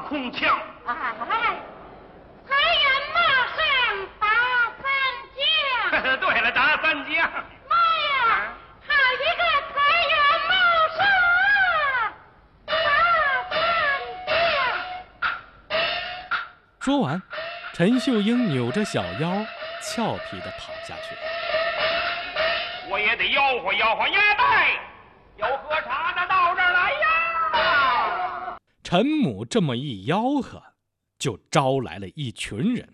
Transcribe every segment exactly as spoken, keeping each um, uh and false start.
空腔。 哎，财源马上打三将。 对了，打三将。 妈呀，好一个财源茂盛，打三将！ 说完，陈秀英扭着小腰，俏皮地跑下去了。 我也得吆喝吆喝呀，带有喝茶的到这儿来呀！ 陈母这么一吆喝，就招来了一群人。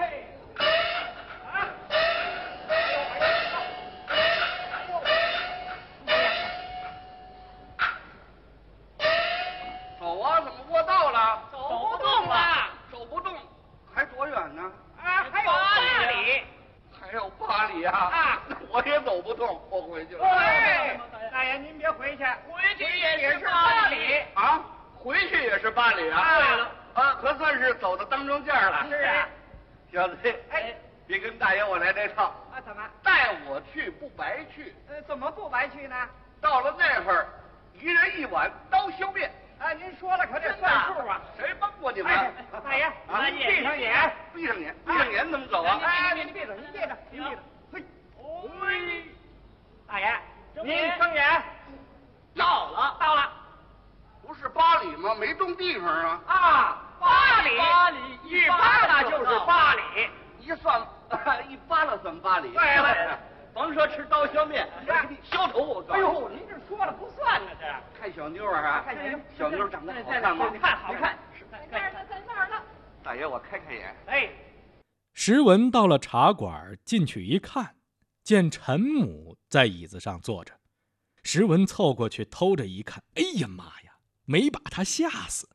走啊，怎么过道了？ 走不动了， 走不动，还多远呢？ 啊，还有八里。 还有八里啊！ 啊， 我也走不动，我回去了。 哎，大爷您别回去，回去也是八里啊，回去也是八里啊。 对了， 啊，可算是走到当中间了。 是啊， 小子， 哎， 别跟大爷我来这套。 啊，怎么？ 带我去不白去。 呃，怎么不白去呢？ 到了那会儿，一人一碗刀削面。 啊，您说了可得算数啊！ 谁帮过你们？ 哎，大爷， 啊， 您闭上眼， 闭上眼，闭上眼怎么走啊？ 哎，您闭着，您闭着，您闭着。嘿，嘿，大爷，您睁眼。到了，到了。 不是八里吗？没动地方啊。 啊，八里，八里，一扒拉就是八里。 一算，一扒拉算八里。 对了， 甭说吃刀削面，我给你削头我告诉你。 哎呦，您这说了不算呢，这看小妞儿啊， 看小妞， 小妞长得好看吗？ 你看好看。 在那儿呢，在那儿呢。 大爷，我开开眼。 哎， 石文到了茶馆，进去一看，见陈母在椅子上坐着。石文凑过去偷着一看，哎呀妈呀，没把他吓死。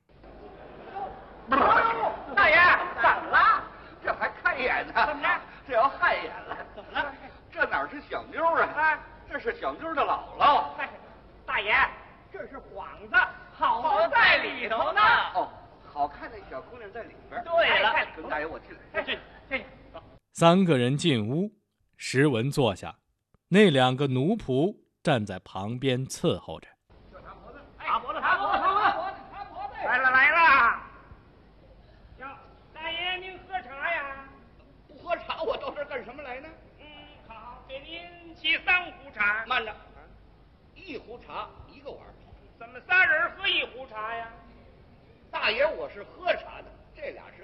大爷，怎么了？ 这还开眼呢？ 怎么着？ 这要害眼了？ 怎么了？ 这哪是小妞啊？ 啊， 这是小妞的姥姥。 大爷，这是幌子，好在里头呢。 哦，好看的小姑娘在里边。 对了， 跟大爷我进来。 进进。 三个人进屋，石文坐下，那两个奴仆站在旁边伺候着。 茶婆子，茶婆子，茶婆子，茶婆子，来了来了。哟，大爷您喝茶呀？ 不喝茶，我到这儿干什么来呢？ 嗯，好，给您沏三壶茶。 慢着，一壶茶一个碗。 怎么仨人喝一壶茶呀？ 大爷，我是喝茶的，这俩